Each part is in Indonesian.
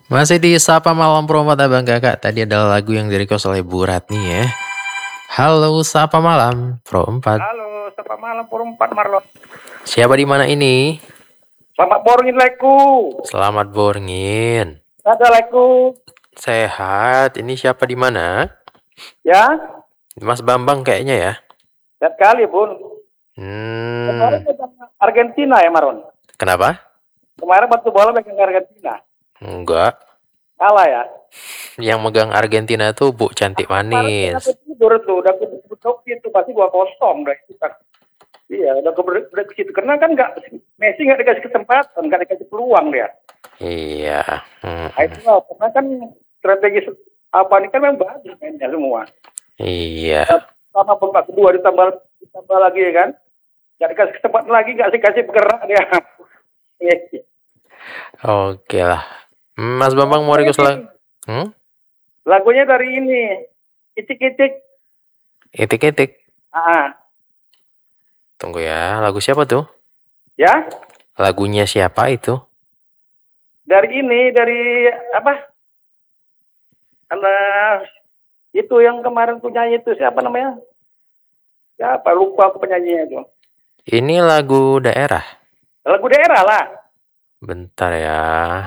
Masih di Sapa Malam Perempat Abang Kakak. Tadi adalah lagu yang di-request oleh Bu Ratni ya. Halo Sapa Malam Perempat. Halo, selamat malam Perempat Marlon. Siapa di mana ini? Selamat borngin leku. Selamat borngin. Ada leku. Sehat. Ini siapa di mana? Ya, Mas Bambang kayaknya ya. lihat kali Bun. Kemarin Argentina ya Marlon. Kenapa? Kemarin batu bola megang Argentina. Enggak. Kalah ya. Yang megang Argentina tuh Bu Cantik Manis. Kemarin tidur tuh, udah kebetok itu pasti 2-0 udah itu kan. Iya, udah kebetok gitu. Karena kan Messi nggak dikasih kesempatan, nggak dikasih peluang dia. Iya. Nah, itu lah, karena kan strategi apa ini kan memang bagus mainnya semua. Iya. Sama babak kedua ditambah lagi ya kan. Nggak dikasih kesempatan lagi, nggak dikasih bergerak dia. Oke lah. Mas Bambang mau request lagu? Lagunya dari ini, Itik-itik. Itik-itik. Ah. Tunggu ya, lagu siapa tuh? Ya? Lagunya siapa itu? Dari apa? Itu yang kemarin tuh nyanyi itu siapa namanya? Siapa? Lupa aku penyanyinya itu. Ini lagu daerah. Lagu daerah lah. Bentar ya.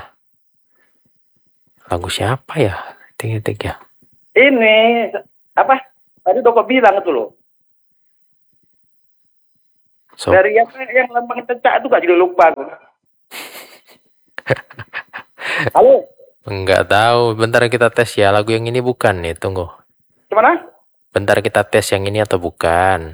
Lagu siapa ya? Itik-itik ya. Ini apa? Tadi udah kok bilang itu loh. Dari yang lambang cecak itu gak jadi lupa aku. Halo? Enggak tahu. Bentar kita tes ya. Lagu yang ini bukan nih. Tunggu. Gimana? Bentar kita tes yang ini atau bukan.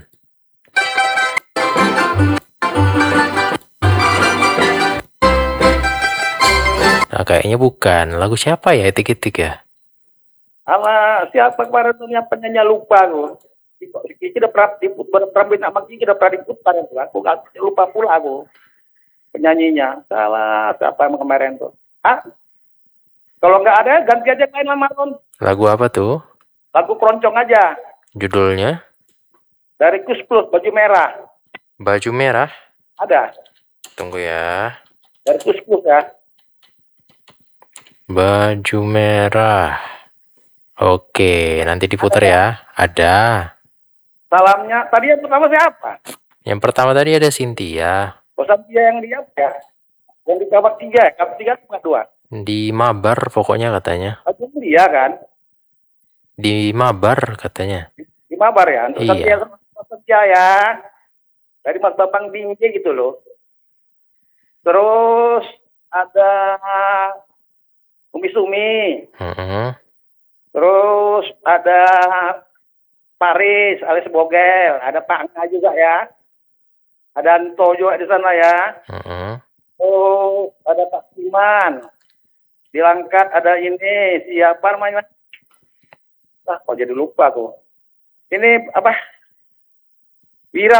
Nah, kayaknya bukan. Lagu siapa ya? Itik-itik ya? Alah, siapa kemarin tuh yang penyanyi lupa aku. Kita pernah nama kita pernah diputar itu. Aku gak lupa pula aku. Penyanyinya. Salah, siapa yang kemarin tuh? Kalau nggak ada, ganti aja main lah Marlon. Lagu apa tuh? Lagu keroncong aja. Judulnya? Dari Kus Plus, Baju Merah. Baju Merah? Ada. Tunggu ya. Dari Kus Plus ya. Baju Merah. Oke, nanti diputar ya. Ada. Salamnya, tadi yang pertama siapa? Yang pertama tadi ada Cynthia. Oh, Cynthia yang dia ya? Yang di babak 3, babak 3 cuma 2. Di Mabar pokoknya katanya. Itu dia kan? Di Mabar katanya. Di Mabar ya? Untuk iya. Cynthia ya. Dari Mas Bambang Tinggi gitu loh. Terus ada Umi Sumi. Terus ada Paris alias Bogel, ada Pak Nga juga ya. Ada Anto juga di sana ya. Oh, ada Pak Siman. Di Langkat ada ini siapa namanya? Kok jadi lupa aku. Ini apa? Wira.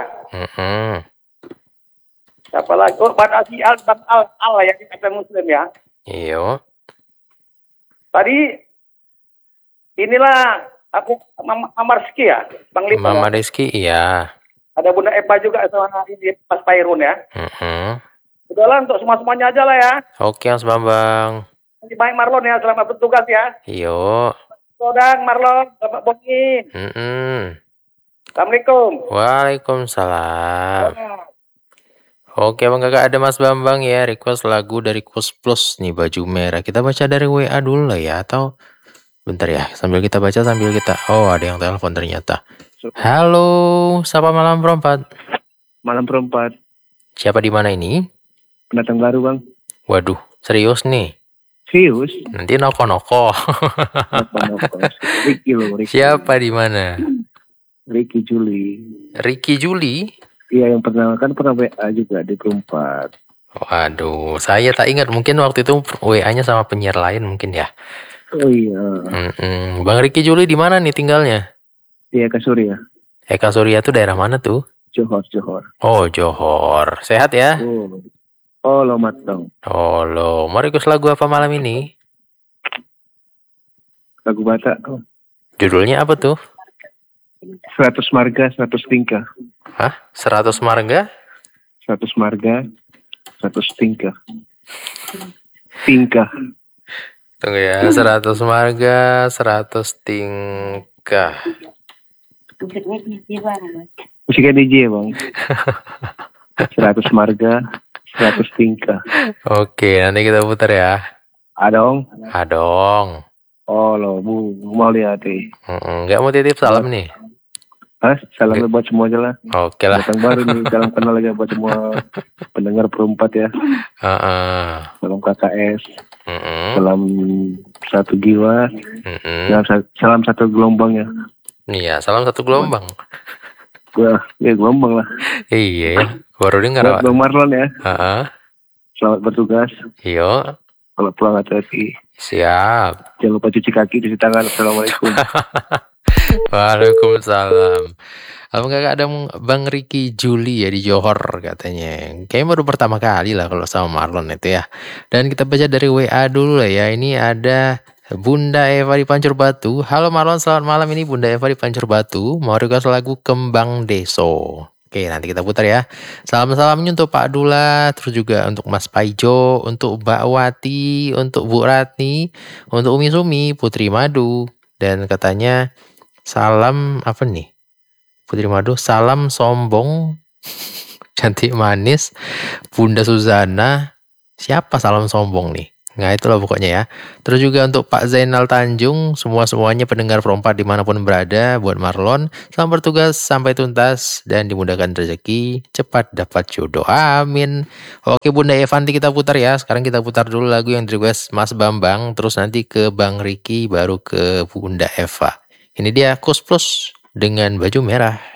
Siapa lagi? Oh, Bang Al ya, kita Muslim ya. Iya. Tadi inilah aku Mama Rizky ya, Bang Lima. Mama Rizky iya. Ada Bunda Eva juga sama ini Mas Pairun ya. Udahlah untuk semuanya aja lah ya. Oke Mas Bambang. Terima baik Marlon ya, selamat bertugas ya. Iyo. Sodang Marlon, selamat bongin. Assalamualaikum. Waalaikumsalam. Oke Bang Kakak, ada Mas Bambang ya request lagu dari Kus Plus nih, Baju Merah. Kita baca dari WA dulu lah ya, atau bentar ya, sambil kita baca sambil kita. Oh, ada yang telepon ternyata. Halo, Sapa Malam Perempat. Malam Perempat. Siapa di mana ini? Pendatang baru Bang. Waduh, serius nih? Serius? Nanti noko-noko. Ricky loh. Ricky. Siapa di mana? Ricky Juli. Ricky Juli? Iya, yang pernah WA juga di Perempat. Waduh, saya tak ingat, mungkin waktu itu WA-nya sama penyiar lain mungkin ya. Oh iya. Bang Ricky Juli di mana nih tinggalnya? Di Eka Surya. Eka Surya itu daerah mana tuh? Johor. Oh, Johor. Sehat ya? Oh, lo matang. Oh, lo. Mau request lagu apa malam ini? Lagu Batak. Judulnya apa tuh? 100 marga, 100 tingkah. Hah? 100 marga? 100 marga, 100 tingkah. Tingkah. Tunggu ya, 100 marga, 100 tingkah. Musiknya DJ bang. 100 marga, 100 tingkah. Oke, nanti kita putar ya. Adong. Adong. Oh lo, bu, mau lihat nih. Nggak mau titip salam nih? Hah? Salamnya buat semua aja lah. Oke lah. Datang baru nih, salam kenal aja buat semua pendengar perempat ya. Salam KKS. Salam satu jiwa. Salam satu gelombang ya. Iya, salam satu gelombang. Ya gelombang lah. Iya, baru dengar. Bang Marlon ya. Selamat bertugas. Iya. Kalau pulang hati-hati. Siap. Jangan lupa cuci kaki, cuci tangan. Assalamualaikum. Waalaikumsalam. Abang kakak ada Bang Ricky Juli ya di Johor katanya. Kayaknya baru pertama kali lah kalau sama Marlon itu ya. Dan kita baca dari WA dulu lah ya. Ini ada Bunda Eva di Pancur Batu. Halo Marlon, selamat malam. Ini Bunda Eva di Pancur Batu. Mau request lagu Kembang Deso. Oke, nanti kita putar ya. Salam-salamnya untuk Pak Abdullah, terus juga untuk Mas Paijo, untuk Mbak Wati, untuk Bu Ratni, untuk Umi Sumi, Putri Madu. Dan katanya salam apa nih? Putri Madu, salam sombong, cantik manis, Bunda Suzana. Siapa salam sombong nih? Nah itulah pokoknya ya. Terus juga untuk Pak Zainal Tanjung, semuanya pendengar perempat dimanapun berada, buat Marlon, selamat bertugas sampai tuntas dan dimudahkan rezeki, cepat dapat jodoh, amin. Oke Bunda Evanti kita putar ya. Sekarang kita putar dulu lagu yang di request Mas Bambang, terus nanti ke Bang Ricky, baru ke Bunda Eva. Ini dia Kus Plus dengan Baju Merah.